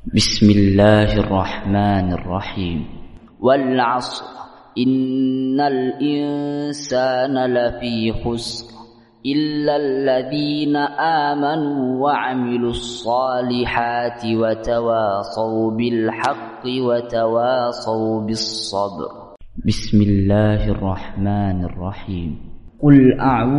بسم الله الرحمن الرحيم. والعصر إن الإنسان لفي خسر إلا الذين آمنوا وعملوا الصالحات وتواصوا بالحق وتواصوا بالصبر. بسم الله الرحمن الرحيم. قل أعوذ